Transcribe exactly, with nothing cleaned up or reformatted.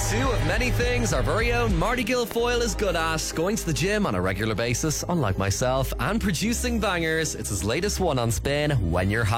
Two of many things our very own Marty Guilfoyle is good at: going to the gym on a regular basis, unlike myself, and producing bangers. It's his latest one on Spin, When You're Hot.